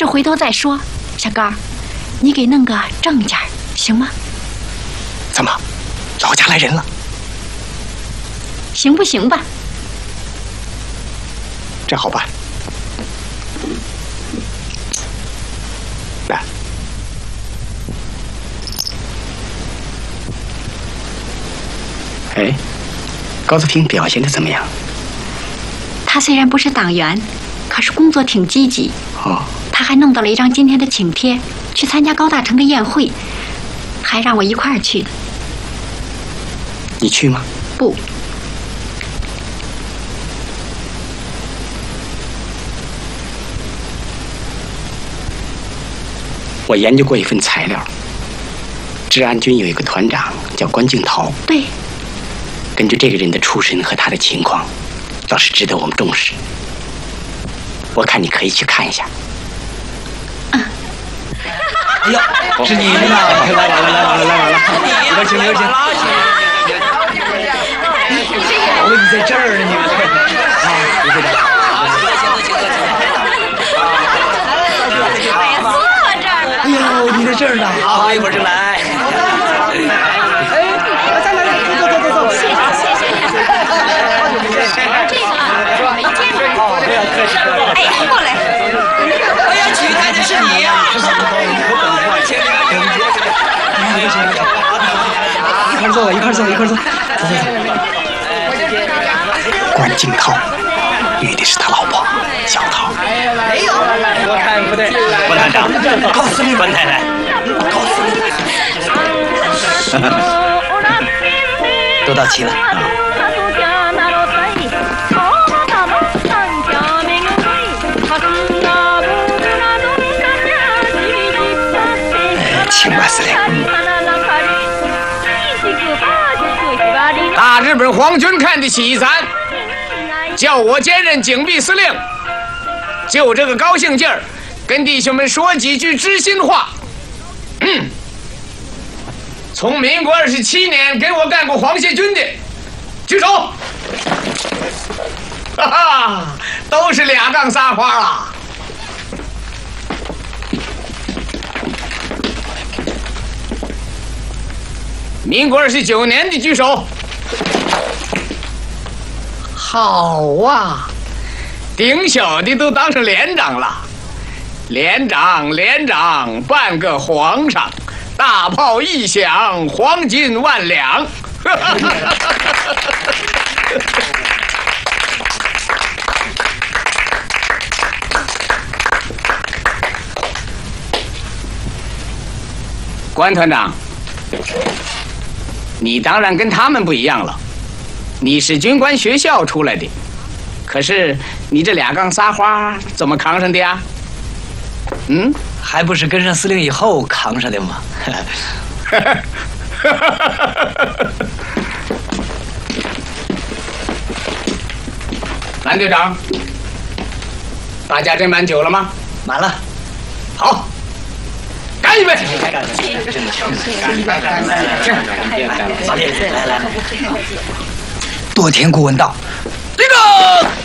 这回头再说。小高，你给弄个正件，行吗？ 怎么，老家来人了？ 行不行吧？ 这好办。来，哎，高子婷表现得怎么样？ 他虽然不是党员，可是工作挺积极。 哦， 他还弄到了一张今天的请帖，去参加高大成的宴会，还让我一块儿去呢。 你去吗？ 不。 我研究过一份材料，治安军有一个团长叫关敬陶。 对。 根据这个人的出身和他的情况，倒是值得我们重视。我看你可以去看一下。 哎呀，是你呢！来，里边请，里边请。哦，你在这儿呢，你们啊，你在这儿。哎呦，你在这儿呢！好，一会儿就来。哎，来，走。谢谢。这个没见过。对啊，可是。哎呀，过来。哎呀，娶太太是你呀！一块坐，走。 关敬陶，女的是他老婆小陶。 没有，我看不对。关团长，告诉你，关太太，告诉你，都到齐了啊。 请吧，司令。 大日本皇军看得起咱，叫我兼任警备司令，就这个高兴劲儿，跟弟兄们说几句知心话。从民国27年给我干过皇协军的，举手。哈哈，都是俩杠仨花啊。民国29年的举手。好啊，顶小的都当上连长了，连长，半个皇上，大炮一响，黄金万两。关团长，你当然跟他们不一样了，你是军官学校出来的，可是你这俩杠仨花怎么扛上的呀？ 还不是跟上司令以后扛上的吗？ 蓝队长，大家斟满酒了吗？ 满了。 好，干一杯！ 来，多田顾问道，这个。